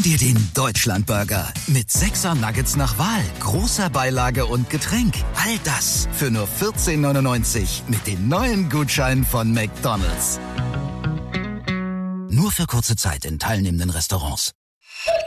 dir den Deutschlandburger mit 6er Nuggets nach Wahl, großer Beilage und Getränk. All das für nur 14,99 mit den neuen Gutscheinen von McDonald's. Nur für kurze Zeit in teilnehmenden Restaurants.